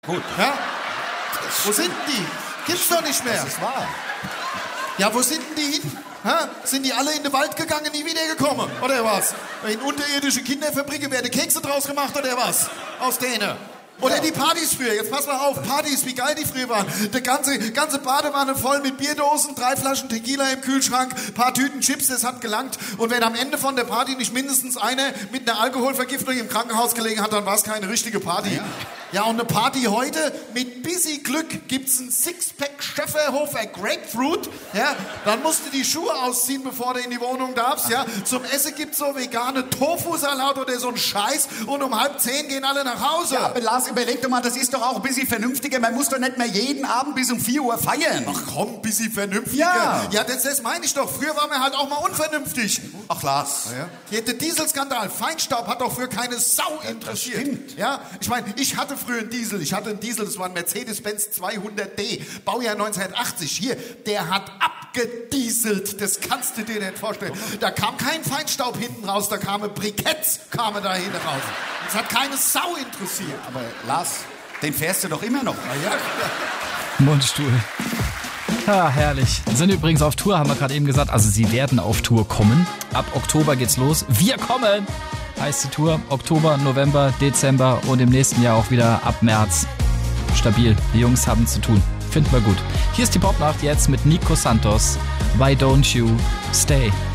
Gut. Ja? Wo sind die? Gibt's doch nicht mehr. Das ist wahr. Ja, wo sind denn die hin? Sind die alle in den Wald gegangen, nie wiedergekommen? Oder was? In unterirdische Kinderfabriken werden Kekse draus gemacht oder was? Aus denen. Oder die Partys früher. Jetzt pass mal auf, Partys, wie geil die früher waren. Die ganze Badewanne voll mit Bierdosen, 3 Flaschen Tequila im Kühlschrank, paar Tüten Chips, das hat gelangt. Und wenn am Ende von der Party nicht mindestens einer mit einer Alkoholvergiftung im Krankenhaus gelegen hat, dann war es keine richtige Party. Ja, und eine Party heute, mit busy Glück gibt's ein Sixpack Schöfferhofer Grapefruit. Ja, dann musst du die Schuhe ausziehen, bevor du in die Wohnung darfst. Ja, zum Essen gibt's so vegane Tofu-Salat oder so ein Scheiß. Und um 9:30 gehen alle nach Hause. Ja, aber Lars, überleg doch mal, das ist doch auch ein bisschen vernünftiger. Man muss doch nicht mehr jeden Abend bis um 4 Uhr feiern. Ach komm, ein bisschen vernünftiger. Ja, das meine ich doch. Früher waren wir halt auch mal unvernünftig. Ach, Lars. Ja, der Dieselskandal, Feinstaub hat doch für keine Sau interessiert. Das stimmt. Ja, ich meine, ich hatte früher einen Diesel. Ich hatte einen Diesel, das war ein Mercedes-Benz 200D, Baujahr 1980. Hier, der hat abgedieselt. Das kannst du dir nicht vorstellen. Da kam kein Feinstaub hinten raus, da kamen Briketts da hinten raus. Das hat keine Sau interessiert. Aber Lars, den fährst du doch immer noch. Ja. Mundstuhl. Herrlich. Sind übrigens auf Tour, haben wir gerade eben gesagt. Also sie werden auf Tour kommen. Ab Oktober geht's los. Wir kommen! Heißt die Tour. Oktober, November, Dezember und im nächsten Jahr auch wieder ab März. Stabil. Die Jungs haben zu tun. Finden wir gut. Hier ist die Popnacht jetzt mit Nico Santos. Why don't you stay?